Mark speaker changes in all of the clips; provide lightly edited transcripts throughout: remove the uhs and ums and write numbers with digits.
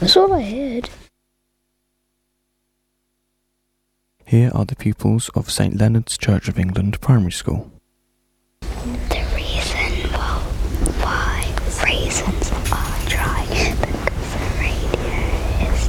Speaker 1: That's all I heard.
Speaker 2: Here are the pupils of St Leonard's Church of England Primary School.
Speaker 3: The reason why raisins are dry because the radio is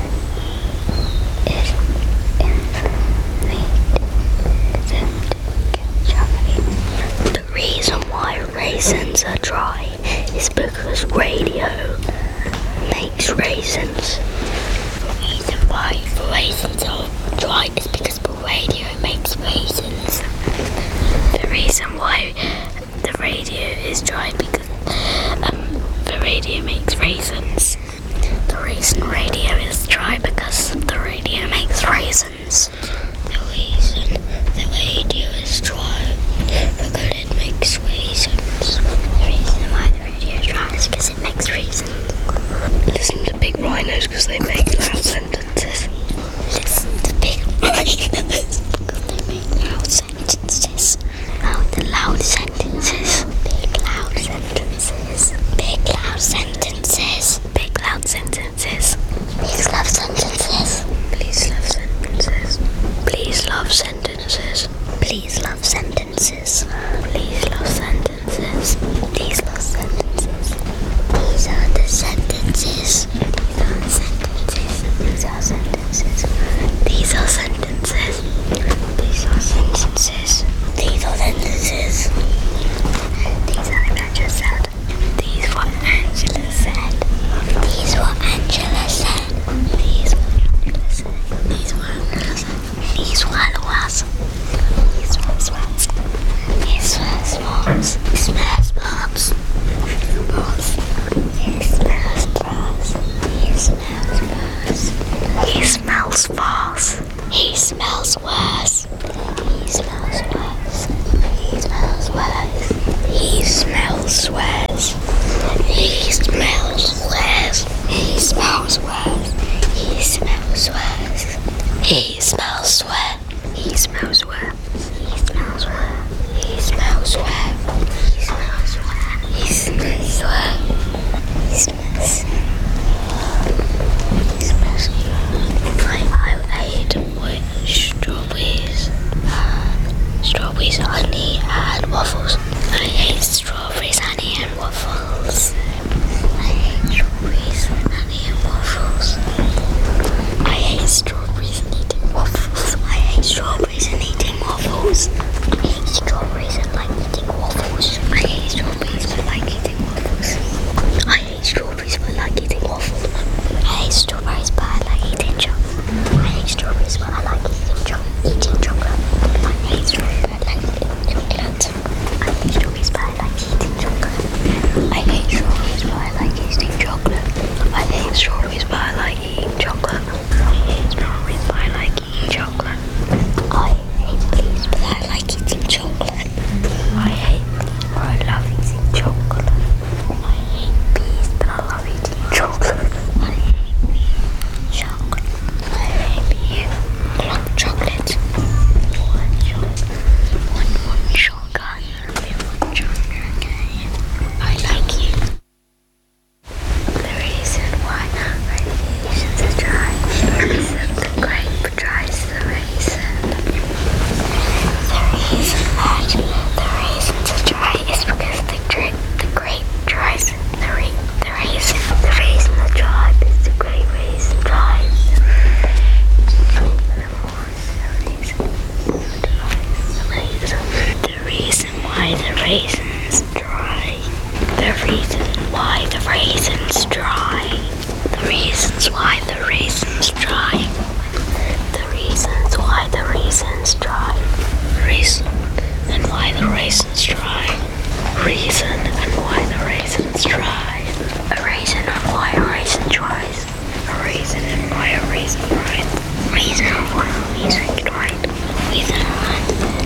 Speaker 3: the reason why raisins are dry is because radio makes raisins. The reason why raisins are dry is because the radio makes raisins. The reason why the radio is dry because the radio makes raisins. The reason radio is dry because the radio makes raisins. The reason the radio is dry because it makes raisins. The reason why the radio is dry is because it makes raisins. Listen to big rhinos because they make loud sentences. Listen to big rhinos because they make loud sentences. Loud sentences. Big loud sentences. Big loud sentences. Big loud sentences. Please love sentences. Please love sentences. Please love sentences. Please love sentences. Please love sentences. Please love sentences. These are the sentences. These are sentences. These are sentences. These are sentences. These are sentences. These are what Angela said. These what Angela said. These what Angela said. These what Angela said. These what Angela said. These what was. These was. These was. It smells bombs. It smells bombs. It smells bombs. He smells worse. He smells worse. He smells worse. He smells worse. He smells worse. He smells worse. He smells worse. He smells worse. He smells worse. He smells worse. He smells worse. He smells worse. He smells worse. He smells worse. He smells. I ate strawberries, honey, and waffles. I hate strawberries, honey, and waffles. I hate strawberries, honey, and waffles. I hate strawberries and eating waffles. I hate strawberries and eating waffles. I hate strawberries and like eating waffles. I hate strawberries but like eating waffles. I hate strawberries but like eating waffles. I hate strawberries but I like eating chocolate. I hate strawberries but I like eating chocolate. I hate strawberries but I like eating chocolate. I hate strawberries but I like eating chocolate. I hate strawberries but I like eating chocolate. I hate strawberries but I like eating chocolate. I hate strawberries but I like eating chocolate. I hate bees but I like eating chocolate. I hate bees but I love eating chocolate. I hate bees but I love eating chocolate. I hate bees. Chocolate. I hate bees. I love chocolate. One sugar. One sugar. I like you. The reason why raisins are dry is the grape dries the raisin. The reason that the raisins are dry is because the grape dries the raisin. The reason are dry is the grape raisin dries. The reason why the raisins dry. The reason why the raisins dry. The reasons why the raisins dry. The reasons why the raisins dry. Reason and why the raisins dry. Reason and why the raisins dry. A reason and why a raisin dries. A reason and why a raisin dries. Reason and why a raisin dries. Reason and why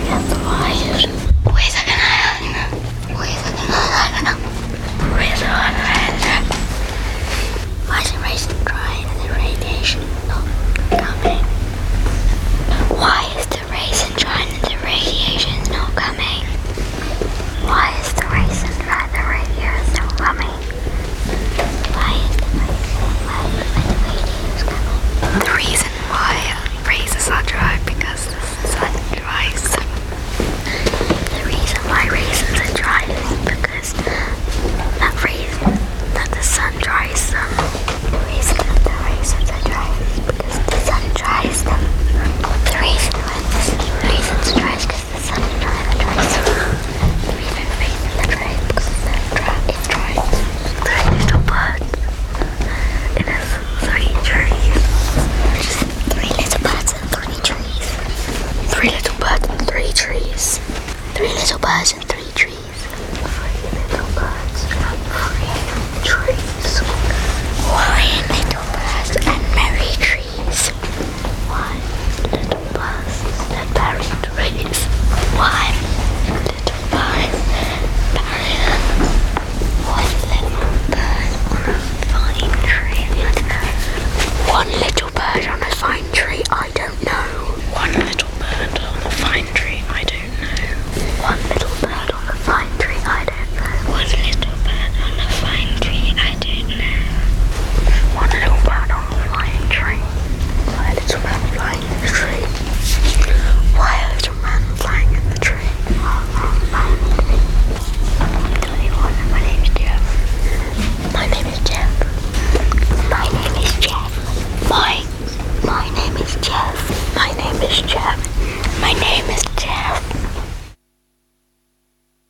Speaker 3: why is a raisin dry and the radiation not coming? Why is the raisin dry and the radiation not coming? Why is the raisin dry and the radiation not coming?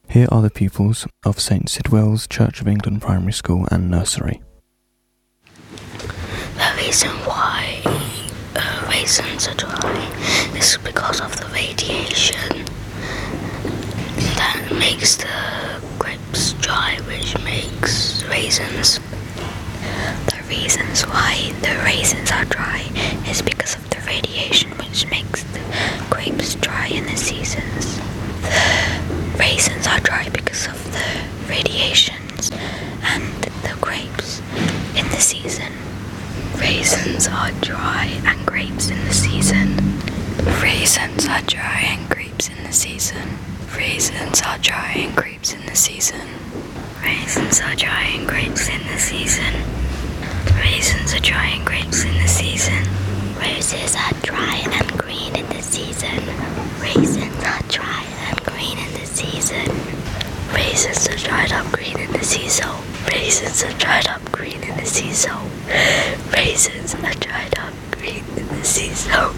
Speaker 2: Here are the pupils of St Sidwell's Church of England Primary School and Nursery.
Speaker 3: The reason why raisins are dry is because of the radiation that makes the grapes dry, which makes raisins. The reasons why the raisins are dry is because of the radiation, which makes the grapes dry in the seasons. The raisins are dry because of the radiations and the grapes in the season. Raisins are dry and grapes in the season. Raisins are dry and grapes in the season. Raisins are dry and grapes in the season. Raisins are dry and grapes in the season. Raisins are dry and grapes in the season. Roses are dry and green in the season. Raisins are dry and green in the season. Raisins are dried up green in the season. Raisins are dried up green in the season. Raisins are dried up green in the season.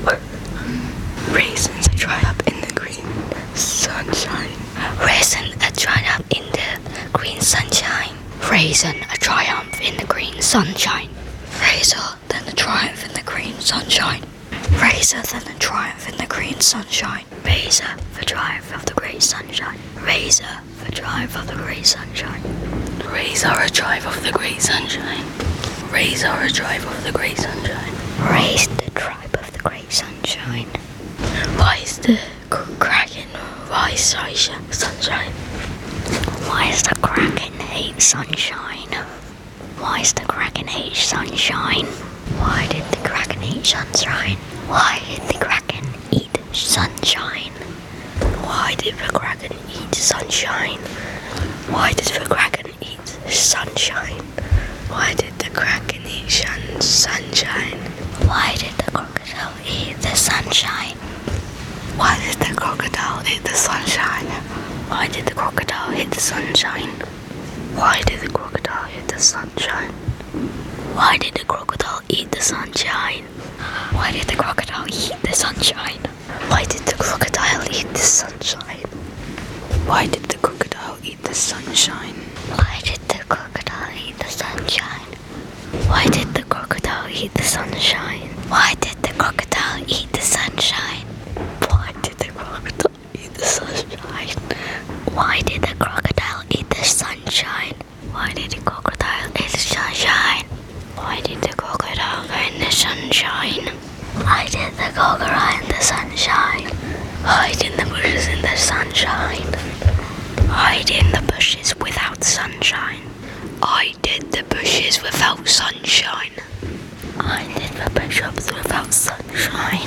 Speaker 3: Raisins are dried up in the green sunshine. Raisins are dried up in the green sunshine. Raisin a triumph in the green sunshine. Razor then the triumph in the green sunshine. Razor then the triumph in the green sunshine. Razor for triumph of the great sunshine. Razor for triumph of the great sunshine. Razor a triumph of the great sunshine. Razor a triumph of the great sunshine. Raise the tribe of the great sunshine. Rise the kraken, rise sunshine. Why is the kraken hate sunshine? Why is the kraken hate sunshine? Why did the kraken hate sunshine? Why did the kraken eat sunshine? Why did the kraken eat sunshine? Why did the kraken eat sunshine? Why did the kraken eat sunshine? Why did the crocodile eat the sunshine? Why did the crocodile eat the sunshine? Why did the crocodile eat the sunshine? Why did the crocodile eat the sunshine? Why did the crocodile eat the sunshine? Why did the crocodile eat the sunshine? Why did the crocodile eat the sunshine? Why did the crocodile eat the sunshine? Why did the crocodile eat the sunshine? Why did the crocodile eat the sunshine? Why did the crocodile eat the sunshine? Why did the crocodile eat the sunshine? Why did the crocodile eat the sunshine? Why did the crocodile eat the sunshine? Why did the crocodile go in the sunshine? Why did the crocodile in the sunshine? Hide in the bushes in the sunshine. Hide in the bushes without sunshine. I did the bushes without sunshine. I did the push-ups without sunshine.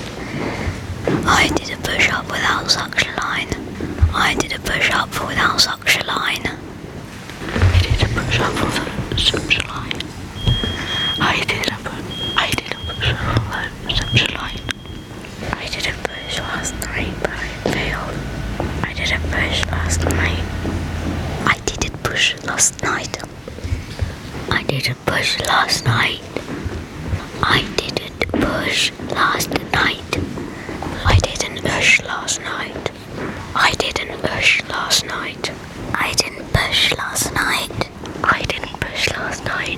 Speaker 3: I did a push-up without suction line. I did a push-up without suction line. I did a push-up without suction line. I did a push-up without suction line. I did a push last night, but I failed. I did a push last night. I didn't push last night. I didn't push last night. I didn't push last night. I didn't push last night. I didn't push last night. I didn't push last night. I didn't push last night.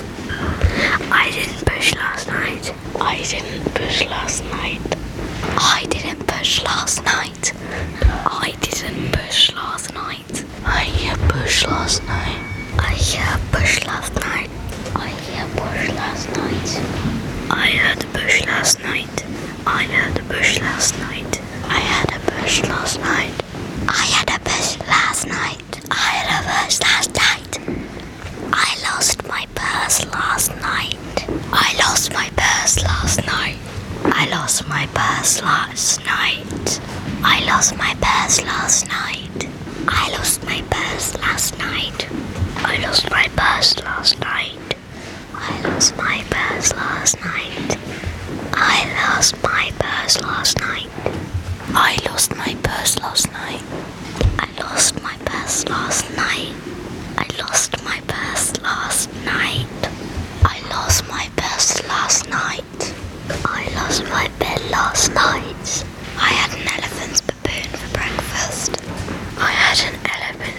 Speaker 3: I didn't push last night. I didn't push last night. I didn't push last night. I didn't push last night. I hear push last night. I hear push last night. I hear push last night. I heard a bush last night. I heard a bush last night. I had a bush last night. I had a bush last night. I had a bush last night. I lost my purse last night. I lost my purse last night. I lost my purse last night. I lost my purse last night. I lost my purse last night. I lost my purse last night. I lost my purse last night. I lost my purse last night. I lost my purse last night. I lost my purse last night. I lost my purse last night. I lost my purse last night. I lost my bed last night. I had an elephant's baboon for breakfast. I had an elephant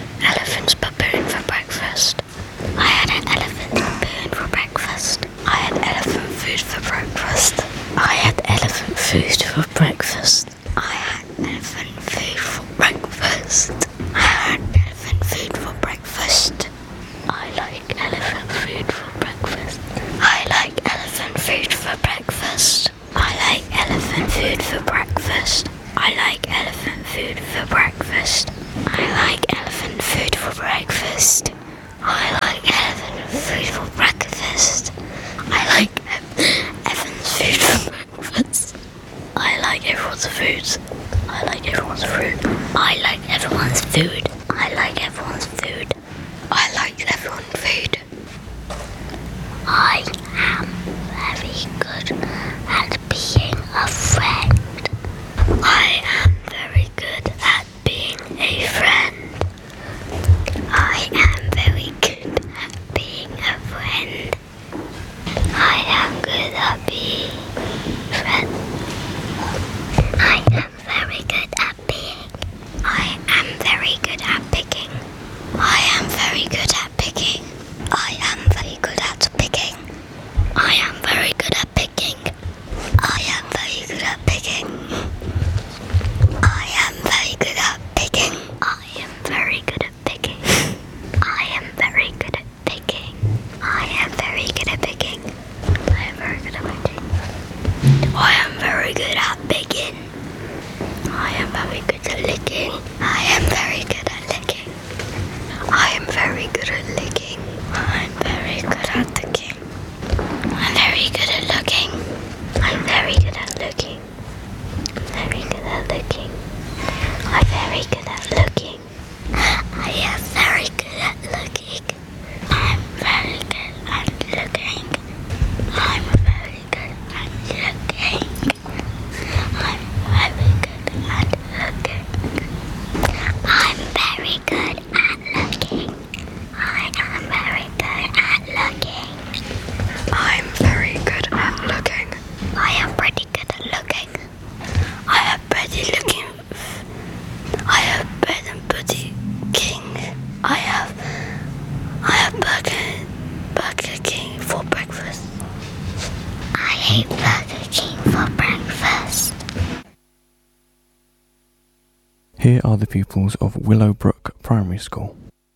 Speaker 3: food. I like everyone's food. I like everyone's food. I am very good at being a friend. I am very good at being a friend. I am very good at being a friend. I am good at being a friend. I am very good at being. I am very good at picking. I am very good at picking. I am very good at picking. I am very good at picking. I am very good at picking. I am very good at picking. I am very good at picking. I am very good at picking. I am very good at picking. I am very good at picking. I am very good at picking. I am very good at licking. I am very good at licking. I am very good at licking. I'm very good at licking. I'm very good at looking. I'm very good at looking. I'm very good at looking. I'm very good at looking. I am very good at looking. I'm very good at looking. I'm very good at looking. I'm very good at looking. I'm very good at looking. I am very good at looking. I'm very good at looking. I am pretty good at looking. I am pretty looking. I have bread and pudding. I have Burger King for breakfast. I ate Burger King for breakfast.
Speaker 2: Here are the pupils of Willowbrook Primary School.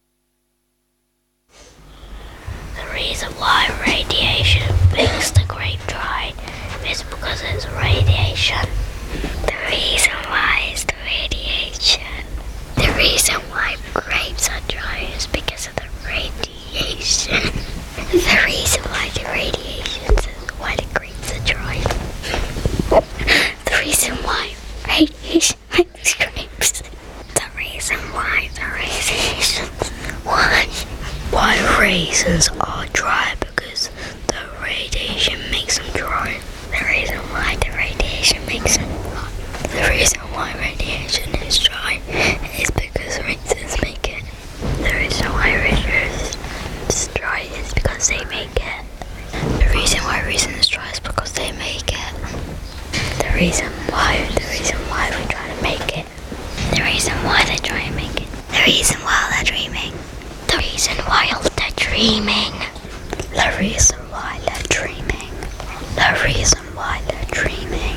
Speaker 3: The reason why radiation makes the grape dry is because it's radiation. The reason why is the radiation. The reason why grapes are dry is because of the radiation. The reason why the radiation is why the grapes are dry. The reason why radiation makes grapes. The reason why the radiation. Why raisins are dry because the radiation makes them dry. The reason why the radiation makes them dry. The reason why radiation is dry is because raisins make it. The reason why raisins is dry is because they make it. The reason why raisins is dry is because they make it. The reason why we try to make it. The reason why they try and make it. The reason why they're dreaming. The reason why they're dreaming. The reason why they're dreaming. The reason why they're dreaming.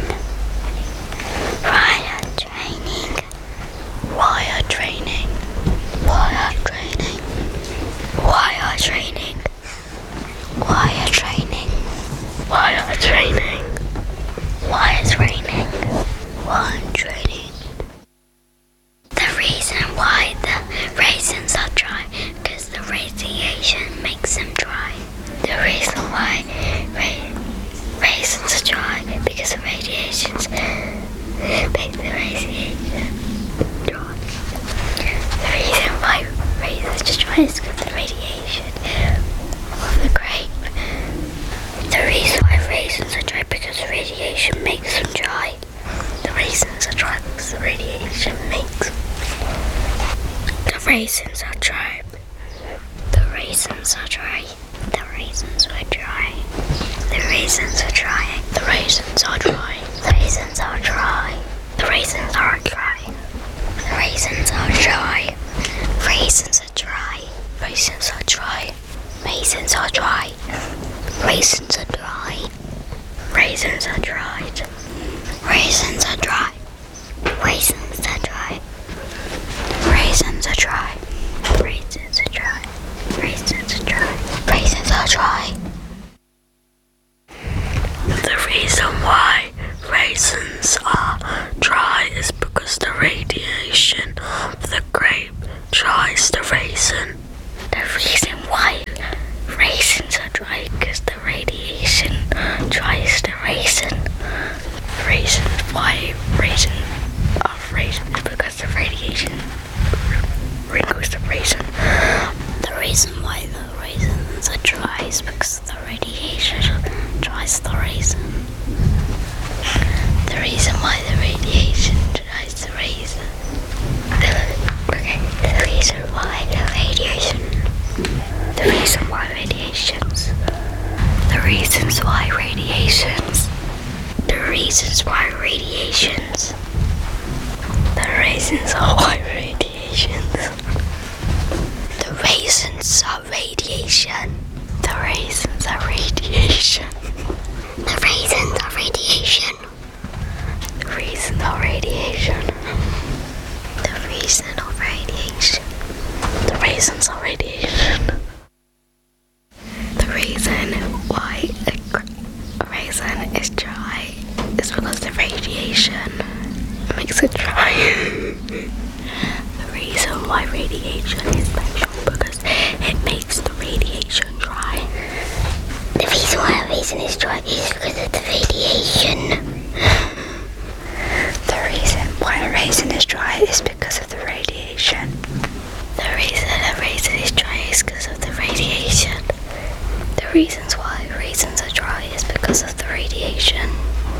Speaker 3: Wire training. Wire training. Wire training. Wire training. Wire training. Wire training. Wire training. Wire training. The reason why the raisins are dry because the radiation makes them dry. The reason why raisins are dry because the radiations make the radiation dry. The reason why raisins are dry is because the radiation of the grape. The reason why raisins are dry because the radiation makes them dry. The raisins are dry because the radiation makes them. The raisins are dry. The raisins are dry. The raisins are dry. The raisins are dry. The raisins are dry. The raisins are dry. The raisins are dry. The raisins are dry. Raisins are dry. Raisins are dry. Raisins are dry. Raisins are dry. Raisins are dried. Raisins are dry. Raisins are dry. Raisins are dry. Raisins are dry. Raisins are dry. Raisins are dry. The reason why raisins are dry is because the radiation of the grape dries the raisin. The reason why raisins are dry because the radiation dries the raisin. The reason why raisins are raisins because the radiation why radiations. The reasons why radiations. The reasons why radiations. The reasons of radiation. The reasons of radiation. The reasons of radiation. The reason of radiation. The reason of radiation. The reasons of radiation. The reason why a raisin is dry is because the radiation makes it dry. The reason why radiation is special because it makes the radiation dry. The reason why a raisin is dry is because of the radiation. The reason why a raisin is dry is because of the radiation. The reason a raisin is dry is because of the radiation. The reasons why raisins are dry is because of the radiation.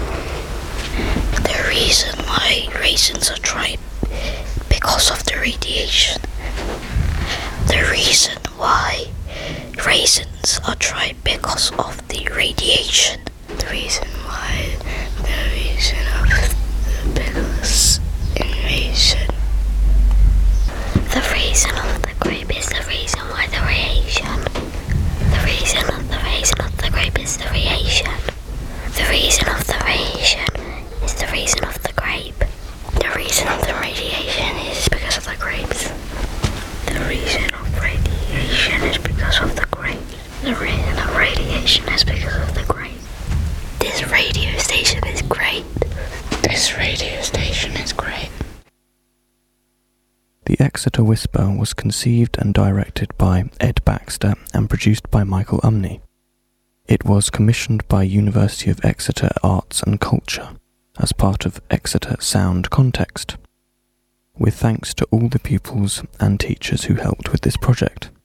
Speaker 3: The reason why raisins are dry because of the radiation. The reason why raisins are dry because of the radiation. The reason why the reason of the because invasion. The reason of the grape is the reason why the radiation. The reason of the reason of the grape is the radiation. The reason of the radiation is the reason of the grape. The reason of the radiation is because of the grapes. The reason of radiation is because of the grapes. The reason of radiation is because of the grapes. This radio station is great. This radio station is great.
Speaker 2: The Exeter Whisper was conceived and directed by Ed Baxter and produced by Michael Umney. It was commissioned by University of Exeter Arts and Culture as part of Exeter Sound Context, with thanks to all the pupils and teachers who helped with this project.